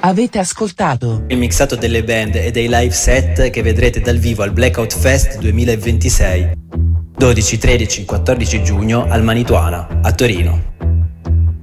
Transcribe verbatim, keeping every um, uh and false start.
Avete ascoltato il mixato delle band e dei live set che vedrete dal vivo al Blackout Fest duemilaventisei, dodici, tredici, quattordici giugno al Manituana, a Torino.